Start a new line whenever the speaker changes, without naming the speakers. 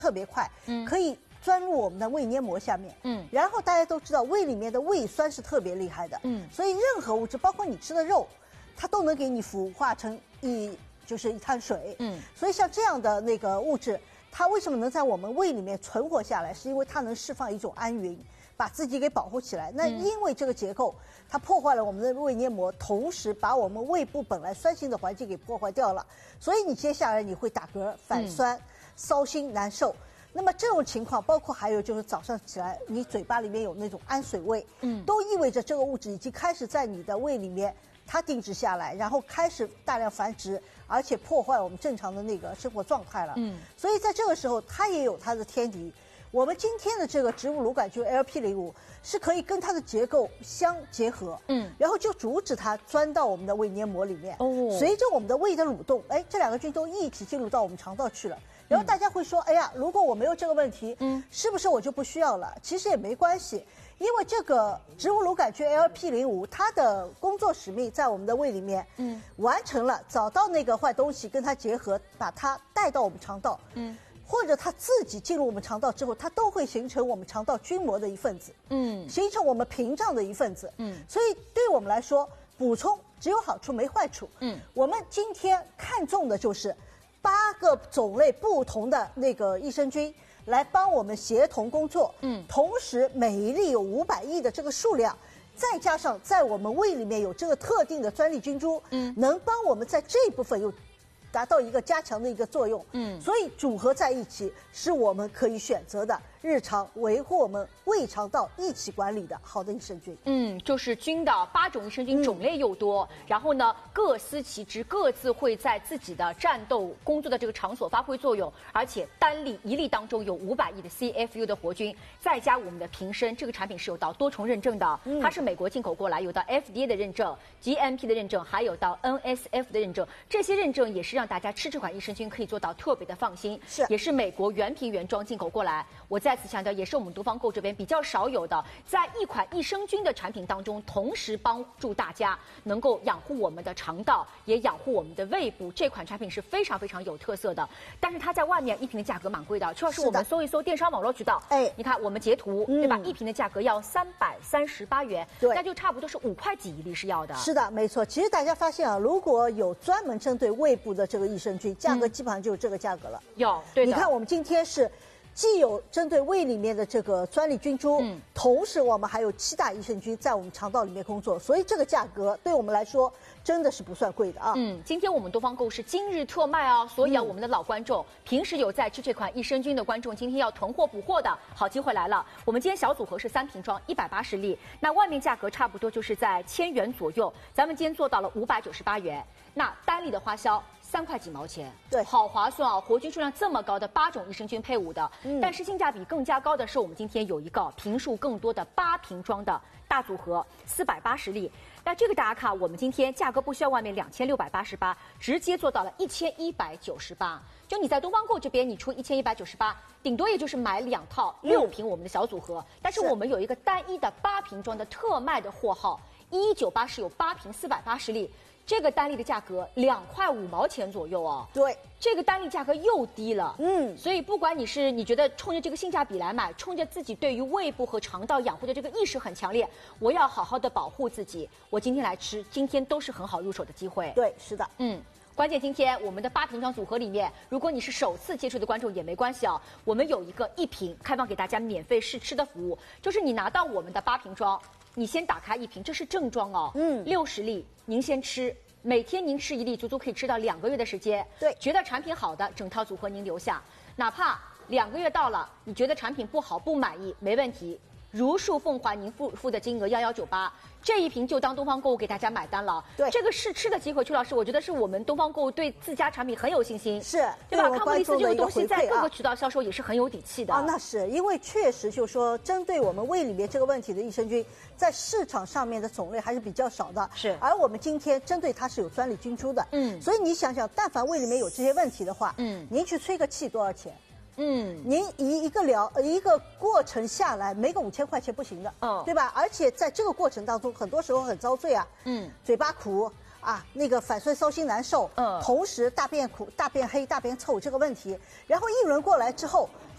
特别快，可以钻入我们的胃黏膜下面，然后大家都知道胃里面的胃酸是特别厉害的，所以任何物质，包括你吃的肉，它都能给你腐化成就是一滩水，所以像这样的那个物质，它为什么能在我们胃里面存活下来，是因为它能释放一种氨云，把自己给保护起来。那因为这个结构，它破坏了我们的胃黏膜，同时把我们胃部本来酸性的环境给破坏掉了，所以你接下来你会打嗝、反酸、烧心、难受。那么这种情况，包括还有就是早上起来你嘴巴里面有那种氨水味，都意味着这个物质已经开始在你的胃里面它定植下来，然后开始大量繁殖，而且破坏我们正常的那个生活状态了。所以在这个时候，它也有它的天敌。我们今天的这个植物乳杆菌 LP05是可以跟它的结构相结合，然后就阻止它钻到我们的胃黏膜里面。随着我们的胃的蠕动，这两个菌都一起进入到我们肠道去了。然后大家会说，哎呀，如果我没有这个问题，是不是我就不需要了？其实也没关系，因为这个植物乳杆菌 LP05，它的工作使命在我们的胃里面，完成了，找到那个坏东西跟它结合，把它带到我们肠道，或者它自己进入我们肠道之后，它都会形成我们肠道菌膜的一份子，形成我们屏障的一份子，所以对我们来说，补充只有好处没坏处，我们今天看重的就是8个种类不同的那个益生菌来帮我们协同工作，同时每一粒有500亿的这个数量，再加上在我们胃里面有这个特定的专利菌株，能帮我们在这一部分有达到一个加强的一个作用，所以组合在一起是我们可以选择的日常维护我们胃肠道一起管理的好的益生菌。
就是菌的8种益生菌种类又多，然后呢各司其职，各自会在自己的战斗工作的这个场所发挥作用，而且单粒一粒当中有500亿的 CFU 的活菌，再加我们的瓶身，这个产品是有到多重认证的，它是美国进口过来，有到 FDA 的认证、GMP 的认证，还有到 NSF 的认证，这些认证也是让大家吃这款益生菌可以做到特别的放心，也是美国原瓶原装进口过来。我再次强调，也是我们毒方购这边比较少有的，在一款益生菌的产品当中，同时帮助大家能够养护我们的肠道，也养护我们的胃部。这款产品是非常非常有特色的，但是它在外面一瓶的价格蛮贵的。邱老师，我们搜一搜电商网络渠道，你看我们截图，对吧？一瓶的价格要338元，
对，
那就差不多是5块几一粒是要的。
是的，没错。其实大家发现啊，如果有专门针对胃部的这个益生菌，价格基本上就是这个价格了。
对的。
你看我们今天是既有针对胃里面的这个专利菌株，同时我们还有7大益生菌在我们肠道里面工作，所以这个价格对我们来说真的是不算贵的啊。
今天我们多方购是今日特卖哦，所以我们的老观众，平时有在吃这款益生菌的观众，今天要囤货补货的好机会来了。我们今天小组合是3瓶装，180粒，那外面价格差不多就是在1000元左右，咱们今天做到了598元，那单粒的花销3块几毛钱，
对，
好划算啊！活菌数量这么高的8种益生菌配伍的，但是性价比更加高的是，我们今天有一个瓶数更多的8瓶装的大组合，480粒。那这个大家看，我们今天价格不需要外面2688，直接做到了1198。就你在东方购这边，你出1198，顶多也就是买2套6瓶我们的小组合，但是我们有一个单一的8瓶装的特卖的货号，1198是有8瓶480粒。这个单粒的价格2块5毛钱左右哦。
对，
这个单粒价格又低了。所以不管你觉得冲着这个性价比来买，冲着自己对于胃部和肠道养护的这个意识很强烈，我要好好的保护自己，我今天来吃，今天都是很好入手的机会。
对，是的。
关键今天我们的8瓶装组合里面，如果你是首次接触的观众也没关系啊，我们有一个1瓶开放给大家免费试吃的服务，就是你拿到我们的8瓶装，你先打开1瓶，这是正装哦，60粒，您先吃，每天您吃1粒，足足可以吃到2个月的时间。
对，
觉得产品好的，整套组合您留下，哪怕2个月到了，你觉得产品不好不满意，没问题，如数奉还您付的金额1198。这1瓶就当东方购物给大家买单了。
对，
这个试吃的机会，邱老师，我觉得是我们东方购物对自家产品很有信心，
是，
对吧？康布丽斯这个东西在各个渠道销售也是很有底气的。
那是因为确实就说，针对我们胃里面这个问题的益生菌，在市场上面的种类还是比较少的。
是，
而我们今天针对它是有专利菌株的。所以你想想，但凡胃里面有这些问题的话，您去吹个气多少钱？您一个过程下来没个5000块钱不行的，对吧？而且在这个过程当中，很多时候很遭罪啊，嘴巴苦啊，那个反酸烧心难受，同时大便苦、大便黑、大便臭这个问题，然后一轮过来之后，